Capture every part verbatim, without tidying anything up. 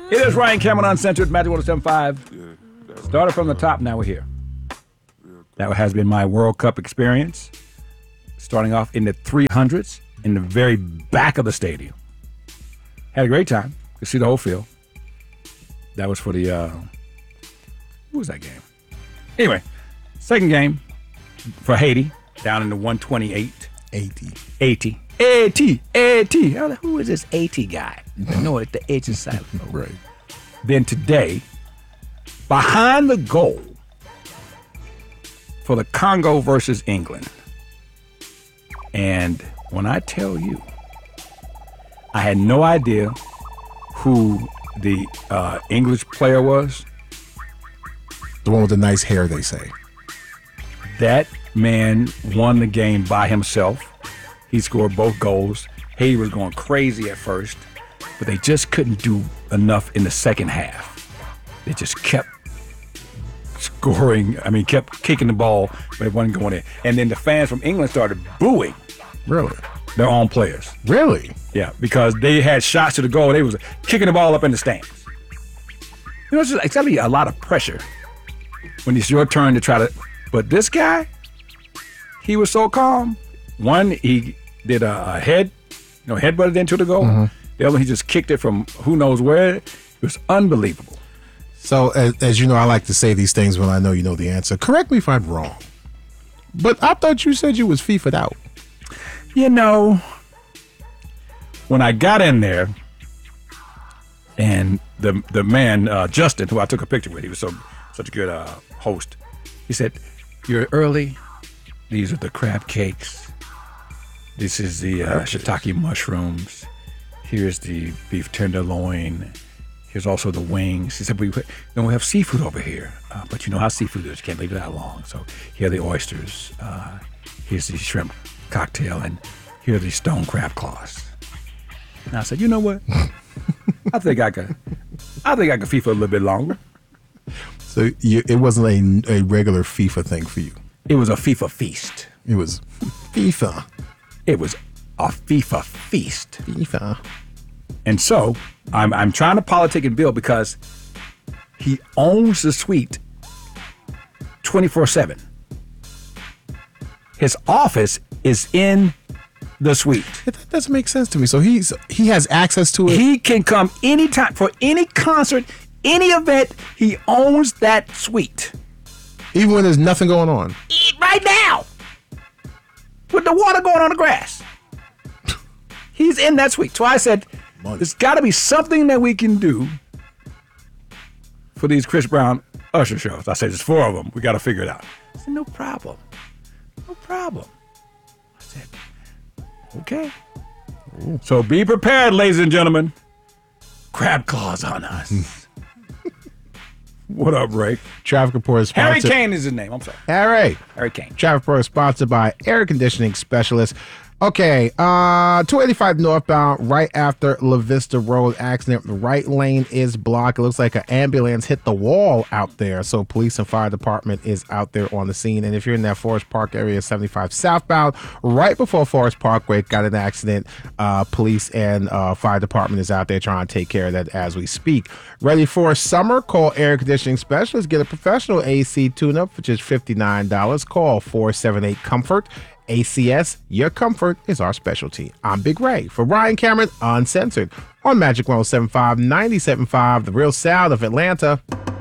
It is Ryan Cameron Uncensored, Magic one oh seven point five. Started from the top, now we're here. That has been my World Cup experience. Starting off in the three hundreds, in the very back of the stadium. Had a great time. Could see the whole field. That was for the, uh, what was that game? Anyway, second game for Haiti, down in the one twenty-eight. eighty. eighty. eighty. eighty. Who is this eighty guy? No, the H is silent. Right. Then today, behind the goal for the Congo versus England. And when I tell you, I had no idea who the uh, English player was. The one with the nice hair, they say. That man won the game by himself. He scored both goals. Haiti was going crazy at first, but they just couldn't do enough in the second half. They just kept scoring, I mean, kept kicking the ball, but it wasn't going in. And then the fans from England started booing. Really? Their own players. Really? Yeah, because they had shots to the goal. They was kicking the ball up in the stands. You know, it's, just, it's got to be a lot of pressure when it's your turn to try to. But this guy, he was so calm. One, he did a, a head, you know, headbutted into the goal. Mm-hmm. The other, he just kicked it from who knows where. It was unbelievable. So, as, as you know, I like to say these things when I know you know the answer. Correct me if I'm wrong, but I thought you said you was FIFA'd out. You know, when I got in there, and the the man uh, Justin, who I took a picture with, he was so such a good uh, host. He said, "You're early. These are the crab cakes. This is the uh, shiitake mushrooms. Here's the beef tenderloin. Here's also the wings." He said, "We then we have seafood over here, uh, but you know how seafood is. You can't leave it that long. So here are the oysters. Uh, here's the shrimp cocktail, and here are the stone crab claws." And I said, "You know what? I think I could. I think I could FIFA a little bit longer." So you, it wasn't a, a regular FIFA thing for you. It was a FIFA feast. It was FIFA. It was a FIFA feast. FIFA. And so I'm I'm trying to politic and build because he owns the suite twenty-four seven. His office is in the suite. That doesn't make sense to me. So he's he has access to it. He can come anytime for any concert, any event. He owns that suite. Even when there's nothing going on. Right now. With the water going on the grass. He's in that suite. So I said, Money. There's got to be something that we can do for these Chris Brown Usher shows. I said, there's four of them. We got to figure it out. I said, no problem. No problem. I said, okay. Ooh. So be prepared, ladies and gentlemen. Crab claws on us. What up, Ray? Traffic Report is Harry sponsored. Kane is his name. I'm sorry. Harry. Harry Kane. Traffic Report is sponsored by Air Conditioning Specialist. Okay, uh, two eighty-five northbound, right after La Vista Road accident. The right lane is blocked. It looks like an ambulance hit the wall out there. So police and fire department is out there on the scene. And if you're in that Forest Park area, seventy-five southbound, right before Forest Parkway, got an accident. Uh, police and uh, fire department is out there trying to take care of that as we speak. Ready for summer? Call Air Conditioning Specialist. Get a professional A C tune-up for just fifty-nine dollars. Call four seven eight COMFORT. A C S, your comfort is our specialty. I'm Big Ray for Ryan Cameron Uncensored on Magic one oh seven point five, ninety-seven point five, the real sound of Atlanta.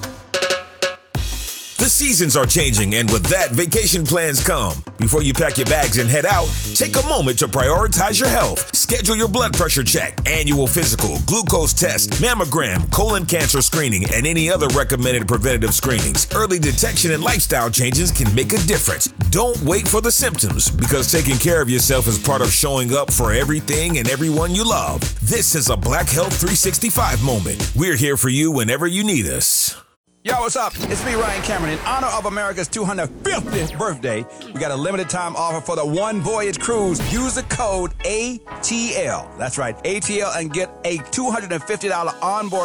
The seasons are changing, and with that, vacation plans come. Before you pack your bags and head out, take a moment to prioritize your health. Schedule your blood pressure check, annual physical, glucose test, mammogram, colon cancer screening, and any other recommended preventative screenings. Early detection and lifestyle changes can make a difference. Don't wait for the symptoms, because taking care of yourself is part of showing up for everything and everyone you love. This is a Black Health three sixty-five moment. We're here for you whenever you need us. Yo, what's up? It's me, Ryan Cameron. In honor of America's two hundred fiftieth birthday, we got a limited time offer for the One Voyage Cruise. Use the code A T L. That's right, A T L, and get a two hundred fifty dollars onboard